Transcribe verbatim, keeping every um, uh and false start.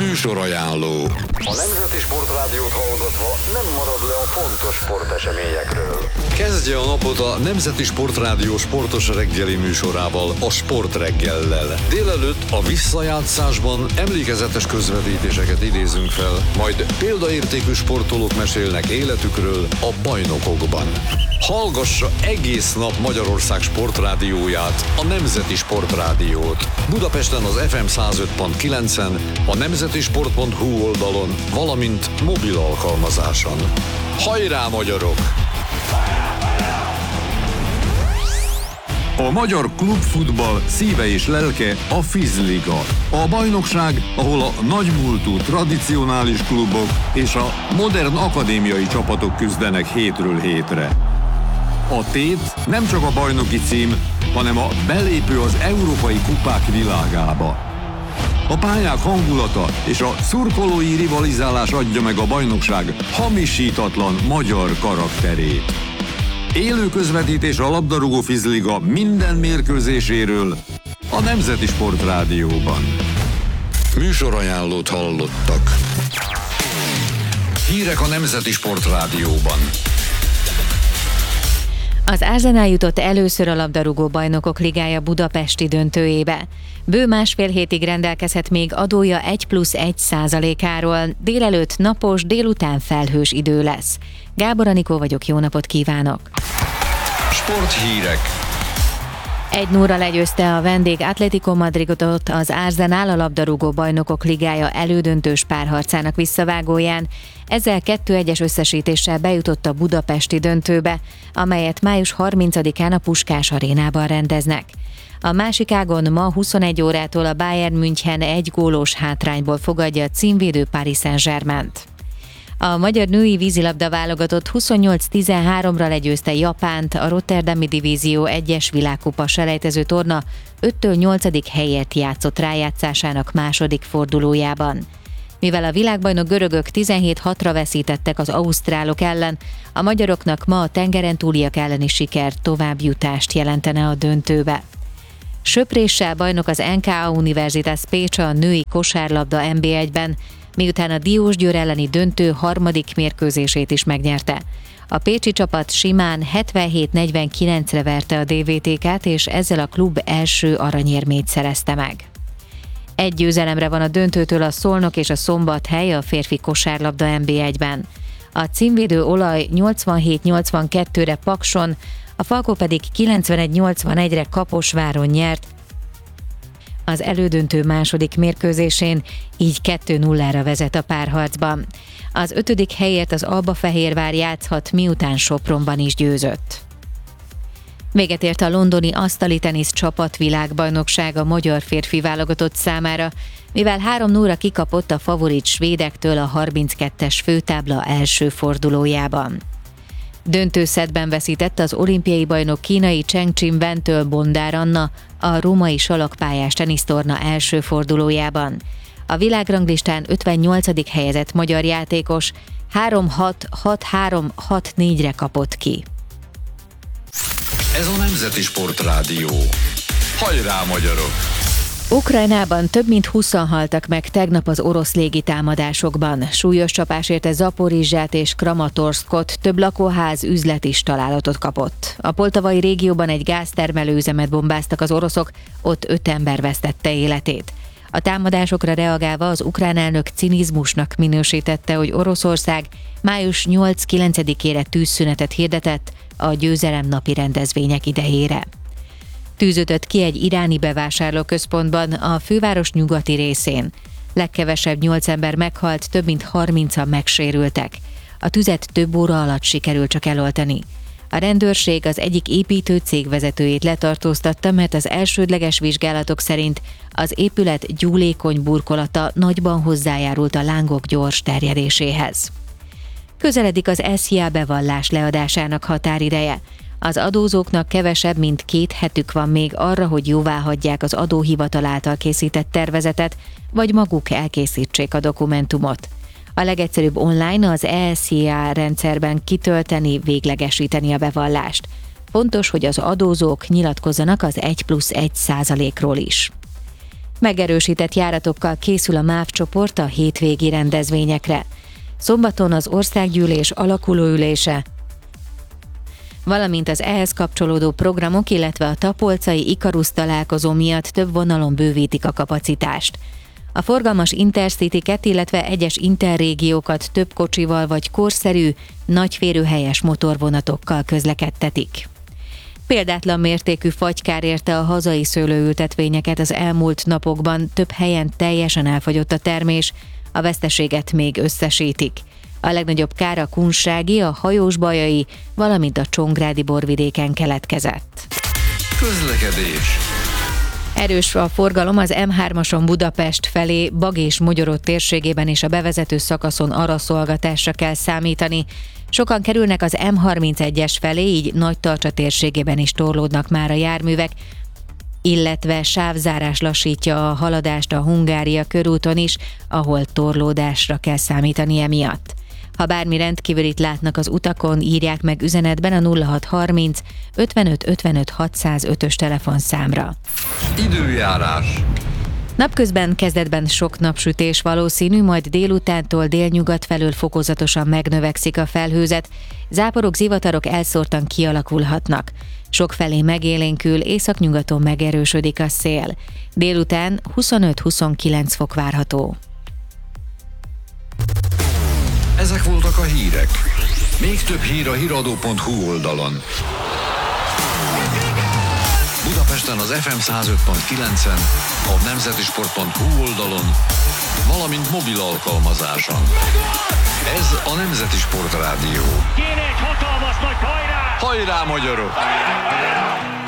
Műsorajánló. A Nemzeti Sportrádiót hallgatva nem marad le a fontos sporteseményekről. Kezdje a napot a Nemzeti Sportrádió sportos reggeli műsorával, a Sportreggellel. Délelőtt a visszajátszásban emlékezetes közvetítéseket idézünk fel, majd példaértékű sportolók mesélnek életükről a bajnokokban. Hallgassa egész nap Magyarország sportrádióját, a Nemzeti Sportrádiót. Budapesten az ef em száz öt pont kilencen, a nemzetisport pont hu oldalon, valamint mobil alkalmazáson. Hajrá, magyarok! A magyar klubfutball szíve és lelke a Fizliga. A bajnokság, ahol a nagymúltú tradicionális klubok és a modern akadémiai csapatok küzdenek hétről hétre. A tét nem csak a bajnoki cím, hanem a belépő az európai kupák világába. A pályák hangulata és a szurkolói rivalizálás adja meg a bajnokság hamisítatlan magyar karakterét. Élő közvetítés a labdarúgó Fizliga minden mérkőzéséről a Nemzeti Sportrádióban. Műsorajánlót hallottak. Hírek a Nemzeti Sportrádióban. Az Arsenal jutott először a labdarúgó bajnokok ligája budapesti döntőjébe. Bő másfél hétig rendelkezhet még adója egy plusz egy százalékáról. Délelőtt napos, délután felhős idő lesz. Gábor Anikó vagyok, jó napot kívánok! Sporthírek. egy nulla legyőzte a vendég Atlético Madridot az Arsenal a labdarúgó bajnokok ligája elődöntős párharcának visszavágóján. Ezzel kettő egyes összesítéssel bejutott a budapesti döntőbe, amelyet május harmincadikán a Puskás arénában rendeznek. A másik ágon ma huszonegy órától a Bayern München egy gólós hátrányból fogadja a címvédő Paris Saint-Germaint. A magyar női vízilabda válogatott huszonnyolc tizenháromra legyőzte Japánt a Rotterdami Divízió egyes világkupa selejtező torna öttől nyolcadik helyért játszott rájátszásának második fordulójában. Mivel a világbajnok görögök tizenhét hatra veszítettek az ausztrálok ellen, a magyaroknak ma a tengeren túliak elleni siker továbbjutást jelentene a döntőbe. Söpréssel bajnok az en ká á Universitas Pécs a női kosárlabda en bé egyben, miután a Diósgyőr elleni döntő harmadik mérkőzését is megnyerte. A pécsi csapat simán hetvenhét negyvenkilencre verte a dé vé té ká-t, és ezzel a klub első aranyérmét szerezte meg. Egy győzelemre van a döntőtől a Szolnok és a Szombathely a férfi kosárlabda en bé egyben. A címvédő Olaj nyolcvanhét nyolcvankettőre Pakson, a Falko pedig kilencvenegy nyolcvanegyre Kaposváron nyert az elődöntő második mérkőzésén, így kettő nullára vezet a párharcban. Az ötödik helyért az Albafehérvár játszhat, miután Sopronban is győzött. Véget ért a londoni asztali tenisz csapat világbajnokság a magyar férfi válogatott számára, mivel három nulla kikapott a favorit svédektől a harminckettes főtábla első fordulójában. Döntőszettben veszített az olimpiai bajnok kínai Cheng Chin-wentől Bondár Anna a római salakpályás tenisztorna első fordulójában. A világranglistán ötvennyolcadik helyezett magyar játékos három hat hat három hat négyre kapott ki. Ez a Nemzeti Sportrádió. Hajrá, magyarok! Ukrajnában több mint húszan haltak meg tegnap az orosz légitámadásokban. Súlyos csapás érte Zaporizsját és Kramatorszkot, több lakóház, üzlet is találatot kapott. A poltavai régióban egy gáztermelő üzemet bombáztak az oroszok, ott öt ember vesztette életét. A támadásokra reagálva az ukrán elnök cinizmusnak minősítette, hogy Oroszország május nyolc-kilencedikére tűzszünetet hirdetett a győzelem napi rendezvények idejére. Tűzötött ki egy iráni bevásárlóközpontban a főváros nyugati részén. Legkevesebb nyolc ember meghalt, több mint harmincan megsérültek. A tüzet több óra alatt sikerült csak eloltani. A rendőrség az egyik építőcég vezetőjét letartóztatta, mert az elsődleges vizsgálatok szerint az épület gyúlékony burkolata nagyban hozzájárult a lángok gyors terjedéséhez. Közeledik az es zé á bevallás leadásának határideje. Az adózóknak kevesebb, mint két hetük van még arra, hogy jóváhagyják az adóhivatal által készített tervezetet, vagy maguk elkészítsék a dokumentumot. A legegyszerűbb online az e es zé á rendszerben kitölteni, véglegesíteni a bevallást. Fontos, hogy az adózók nyilatkozzanak az egy plusz egy százalékról is. Megerősített járatokkal készül a MÁV csoport a hétvégi rendezvényekre. Szombaton az országgyűlés alakulóülése, valamint az ehhez kapcsolódó programok, illetve a tapolcai Ikarusz találkozó miatt több vonalon bővítik a kapacitást. A forgalmas Intercityket, illetve egyes interrégiókat több kocsival vagy korszerű, nagy férőhelyes motorvonatokkal közlekedtetik. Példátlan mértékű fagykár érte a hazai szőlőültetvényeket az elmúlt napokban, több helyen teljesen elfogyott a termés, a veszteséget még összesítik. A legnagyobb kár a kunsági, a hajósbajai, valamint a csongrádi borvidéken keletkezett. Közlekedés. Erős a forgalom az em hármason Budapest felé, Bag és Mogyorod térségében és a bevezető szakaszon araszolgatásra kell számítani. Sokan kerülnek az em harmincegyes felé, így Nagytarcsa térségében is torlódnak már a járművek, illetve sávzárás lassítja a haladást a Hungária körúton is, ahol torlódásra kell számítani emiatt. Ha bármi rendkívülit látnak az utakon, írják meg üzenetben a nulla hat harminc ötvenöt ötvenöt hatszázötös telefonszámra. Időjárás. Napközben kezdetben sok napsütés valószínű, majd délutántól délnyugat felől fokozatosan megnövekszik a felhőzet, záporok, zivatarok elszórtan kialakulhatnak. Sokfelé megélénkül, északnyugaton megerősödik a szél. Délután huszonöt-huszonkilenc fok várható. Ezek voltak a hírek. Még több hír a híradó pont hu oldalon. Budapesten az ef em száz öt pont kilencen, a nemzetisport pont hu oldalon, valamint mobil alkalmazáson. Ez a Nemzeti Sport Rádió. Kéne egy hatalmas nagy hajrá! Hajrá, magyarok!